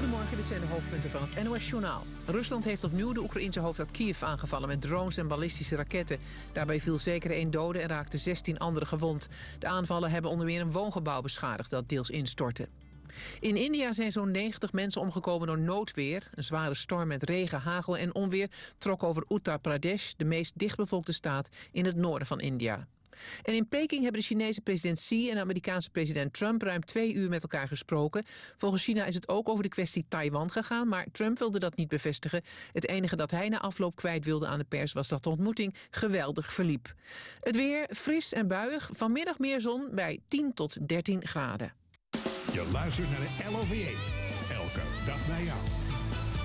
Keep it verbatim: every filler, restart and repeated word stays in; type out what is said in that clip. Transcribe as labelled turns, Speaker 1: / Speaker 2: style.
Speaker 1: Goedemorgen, dit zijn de hoofdpunten van het N O S-journaal. Rusland heeft opnieuw de Oekraïense hoofdstad Kiev aangevallen met drones en ballistische raketten. Daarbij viel zeker één dode en raakten zestien anderen gewond. De aanvallen hebben onder meer een woongebouw beschadigd dat deels instortte. In India zijn zo'n negentig mensen omgekomen door noodweer. Een zware storm met regen, hagel en onweer trok over Uttar Pradesh, de meest dichtbevolkte staat in het noorden van India. En in Peking hebben de Chinese president Xi en de Amerikaanse president Trump ruim twee uur met elkaar gesproken. Volgens China is het ook over de kwestie Taiwan gegaan, maar Trump wilde dat niet bevestigen. Het enige dat hij na afloop kwijt wilde aan de pers was dat de ontmoeting geweldig verliep. Het weer fris en buiig, vanmiddag meer zon bij tien tot dertien graden.
Speaker 2: Je luistert naar de L O V E. Elke dag bij jou.